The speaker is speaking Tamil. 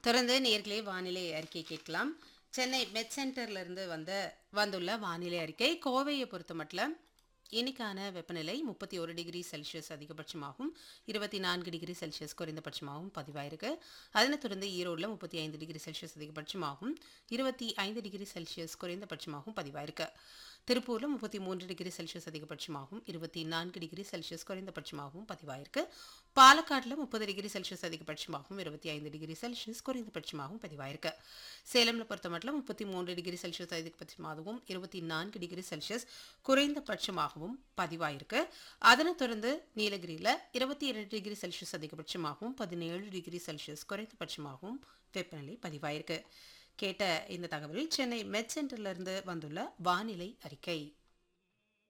தொடர்ந்து நேர்களே வானிலை அறிக்கை கேட்கலாம். சென்னை மெட் சென்டர்லேருந்து வந்துள்ள வானிலை அறிக்கை. கோவையை பொறுத்த மட்டும் இன்னைக்கான வெப்பநிலை 31 டிகிரி செல்சியஸ் அதிகபட்சமாகவும் 24 டிகிரி செல்சியஸ் குறைந்தபட்சமாகவும் பதிவாயிருக்கு. அதனைத் தொடர்ந்து ஈரோடில் 35 டிகிரி செல்சியஸ் அதிகபட்சமாகவும் 25 டிகிரி செல்சியஸ் குறைந்தபட்சமாகவும் பதிவாயிருக்கு. திருப்பூரில் 33 degree Celsius அதிகபட்சமாகவும் 24 degree Celsius குறைந்தபட்சமாகவும் பதிவாயிருக்கு. பாலக்காட்டில் 30 degree Celsius அதிகபட்சமாகவும் 25 degree Celsius குறைந்தபட்சமாகவும் பதிவாயிருக்கு. சேலமில் பொறுத்த மட்டும் 33 டிகிரி செல்சியஸ் அதிகபட்சமாகவும் 24 டிகிரி செல்சியஸ் குறைந்தபட்சமாகவும் பதிவாயிருக்கு. அதனைத் தொடர்ந்து நீலகிரியில் 22 டிகிரி செல்சியஸ் அதிகபட்சமாகவும் 17 டிகிரி செல்சியஸ் குறைந்தபட்சமாகவும் வெப்பநிலை பதிவாயிருக்கு. கேட்ட இந்த தகவல் சென்னை மெட் சென்டர்லேருந்து வந்துள்ள வானிலை அறிக்கை.